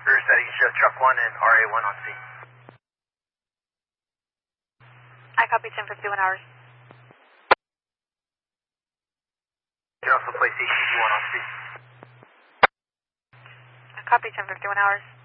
Rear setting show truck 1 and RA1 on C. I copy 1051 hours. You can also place CCG1 on C. I copy 1051 hours.